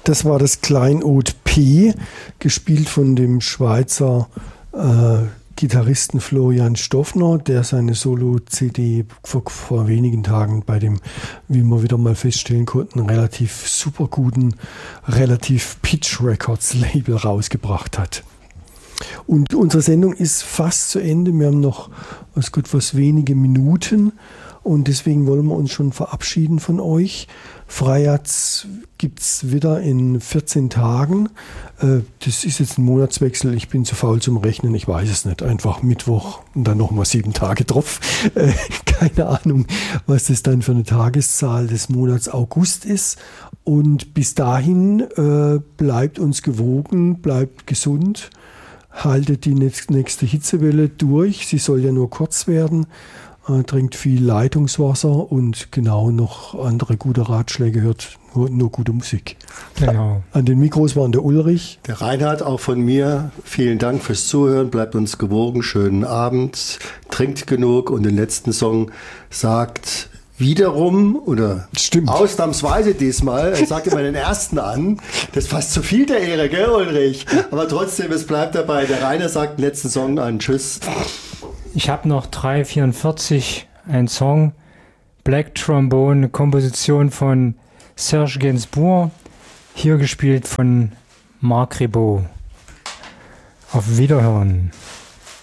Das war das Kleinod P, gespielt von dem Schweizer Gitarristen Florian Stoffner, der seine Solo-CD vor wenigen Tagen bei dem, wie wir wieder mal feststellen konnten, relativ super guten, relativ Pitch Records Label rausgebracht hat. Und unsere Sendung ist fast zu Ende. Wir haben noch was wenige Minuten und deswegen wollen wir uns schon verabschieden von euch. Freiherz gibt es wieder in 14 Tagen. Das ist jetzt ein Monatswechsel. Ich bin zu faul zum Rechnen. Ich weiß es nicht. Einfach Mittwoch und dann nochmal 7 Tage drauf. Keine Ahnung, was das dann für eine Tageszahl des Monats August ist. Und bis dahin bleibt uns gewogen, bleibt gesund, haltet die nächste Hitzewelle durch. Sie soll ja nur kurz werden. Trinkt viel Leitungswasser und genau noch andere gute Ratschläge, hört nur gute Musik. Genau. An den Mikros waren der Ulrich. Der Reinhard, auch von mir. Vielen Dank fürs Zuhören. Bleibt uns gewogen. Schönen Abend. Trinkt genug. Und den letzten Song sagt wiederum oder Stimmt. Ausnahmsweise diesmal, er sagt immer den ersten an. Das ist fast zu viel der Ehre, gell, Ulrich? Aber trotzdem, es bleibt dabei. Der Rainer sagt den letzten Song an. Tschüss. Ich habe noch 3,44, ein Song, Black Trombone, eine Komposition von Serge Gainsbourg, hier gespielt von Marc Ribot. Auf Wiederhören.